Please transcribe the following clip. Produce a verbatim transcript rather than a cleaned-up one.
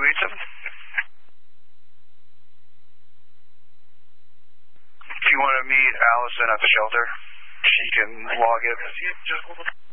eight seven. Do you want to meet Allison at the shelter? She can log it.